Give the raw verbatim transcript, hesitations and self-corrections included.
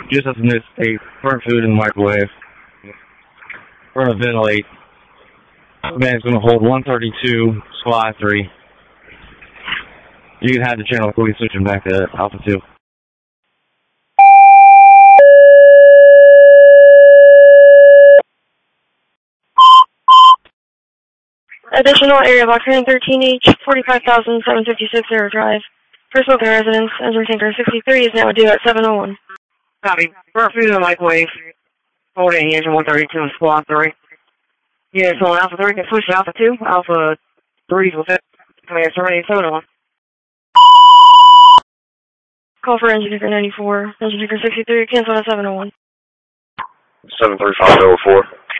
Just as in this state, burn food in the microwave. We're going to ventilate. Man's going to hold one thirty-two, squad three. You can have the channel before we switch him back to Alpha two. Additional area block one thirteen H, forty-five thousand seven hundred fifty-six Air Drive. For smoking residence, engine tanker sixty-three is now due at seven oh one. Copy. Burn food in the microwave. Holding engine one thirty-two and squad three. Yeah, so Alpha three can switch to Alpha two. Alpha three will fit. Command Serenity seven oh one. Call for engine tanker ninety-four. Engine tanker sixty-three, cancel at seven oh one. seven three five oh four.